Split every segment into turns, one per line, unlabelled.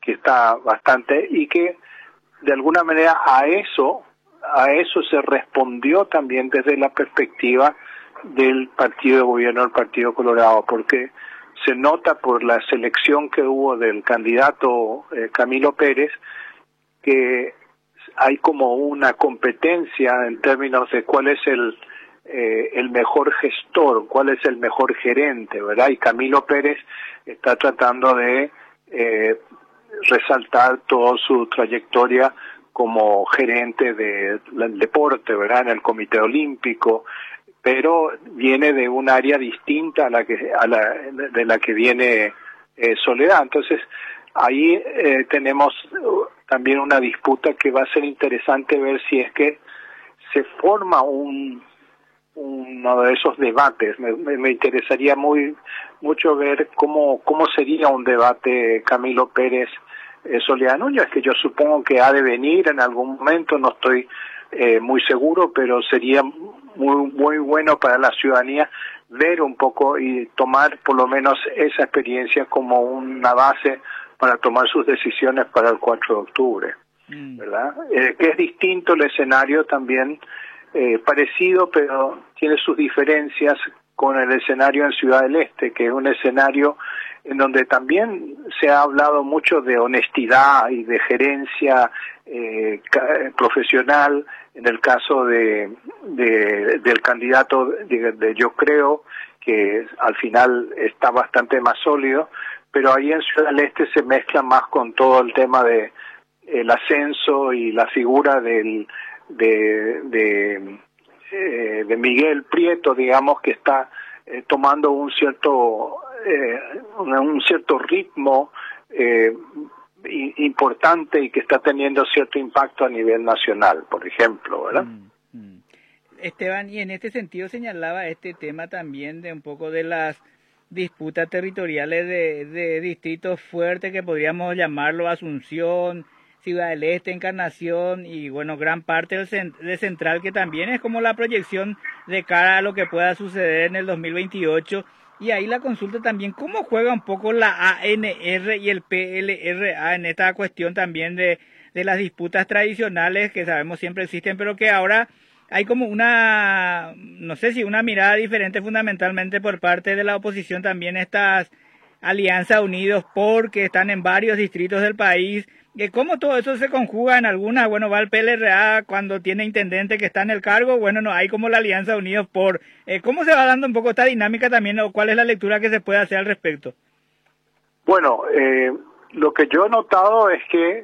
que está bastante, y que de alguna manera a eso se respondió también desde la perspectiva del partido de gobierno, el Partido Colorado, porque se nota por la selección que hubo del candidato Camilo Pérez que hay como una competencia en términos de cuál es el mejor gestor, cuál es el mejor gerente, ¿verdad? Y Camilo Pérez está tratando de resaltar toda su trayectoria como gerente del deporte, ¿verdad? En el Comité Olímpico, pero viene de un área distinta de la que viene Soledad. Entonces, ahí tenemos también una disputa que va a ser interesante ver si es que se forma uno de esos debates. Me interesaría mucho ver cómo sería un debate Camilo Pérez Soledad Núñez, que yo supongo que ha de venir en algún momento, no estoy muy seguro, pero sería muy bueno para la ciudadanía ver un poco y tomar por lo menos esa experiencia como una base para tomar sus decisiones para el 4 de octubre, ¿verdad? Que es distinto el escenario también, parecido, pero tiene sus diferencias con el escenario en Ciudad del Este, que es un escenario en donde también se ha hablado mucho de honestidad y de gerencia profesional, en el caso del candidato de Yo Creo, que al final está bastante más sólido, pero ahí en Ciudad del Este se mezcla más con todo el tema de el ascenso y la figura de Miguel Prieto, digamos, que está tomando un cierto ritmo importante y que está teniendo cierto impacto a nivel nacional, por ejemplo, ¿verdad?
Esteban, y en este sentido señalaba este tema también de un poco de las disputas territoriales de distritos fuertes, que podríamos llamarlo Asunción, Ciudad del Este, Encarnación y bueno, gran parte de Central, que también es como la proyección de cara a lo que pueda suceder en el 2028. Y ahí la consulta también, ¿cómo juega un poco la ANR y el PLRA en esta cuestión también de las disputas tradicionales que sabemos siempre existen, pero que ahora hay como una, no sé si una mirada diferente fundamentalmente por parte de la oposición también, estas Alianza Unidos, porque están en varios distritos del país, que cómo todo eso se conjuga en algunas, bueno, va el PLRA cuando tiene intendente que está en el cargo, bueno, no hay como la Alianza Unidos por, ¿cómo se va dando un poco esta dinámica también o cuál es la lectura que se puede hacer al respecto?
Bueno, lo que yo he notado es que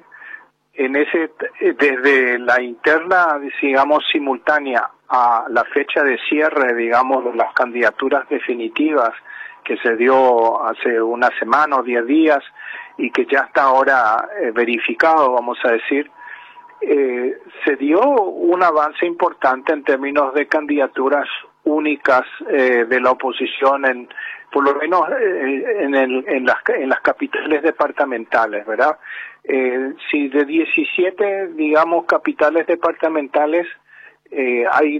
desde la interna, digamos, simultánea a la fecha de cierre, digamos, de las candidaturas definitivas que se dio hace una semana o 10 días y que ya está ahora verificado, vamos a decir, se dio un avance importante en términos de candidaturas únicas de la oposición, por lo menos en las capitales departamentales, ¿verdad? Si de 17, digamos, capitales departamentales, hay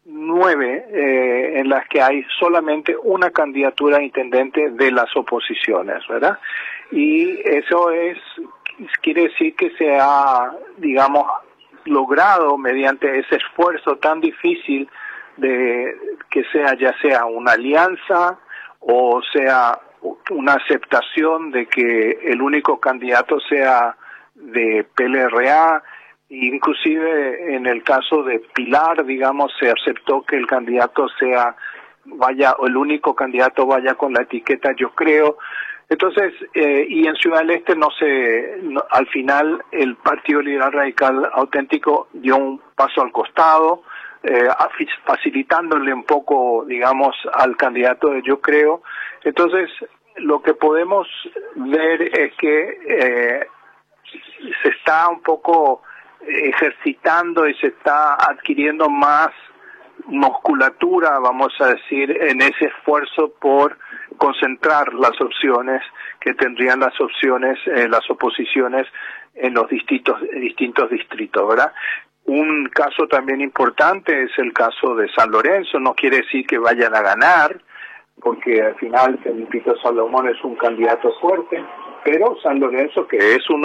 9 en las que hay solamente una candidatura a intendente de las oposiciones, ¿verdad? Y eso quiere decir que se ha, digamos, logrado mediante ese esfuerzo tan difícil de que ya sea una alianza o sea una aceptación de que el único candidato sea de PLRA. Inclusive en el caso de Pilar, digamos, se aceptó que el candidato o el único candidato vaya con la etiqueta Yo Creo. Entonces, y en Ciudad del Este al final el Partido Liberal Radical Auténtico dio un paso al costado, facilitándole un poco, digamos, al candidato de Yo Creo. Entonces, lo que podemos ver es que se está un poco ejercitando y se está adquiriendo más musculatura, vamos a decir, en ese esfuerzo por concentrar las opciones que tendrían las oposiciones en los distintos distritos, ¿verdad? Un caso también importante es el caso de San Lorenzo. No quiere decir que vayan a ganar, porque al final Felipito Salomón es un candidato fuerte, pero San Lorenzo, que es uno